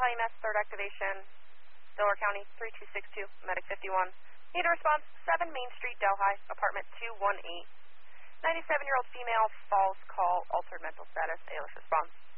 EMS, third activation, Delaware County, 3262, medic 51. Need a response, 7 Main Street, Delhi, apartment 218. 97-year-old female, falls call, altered mental status, ALS response.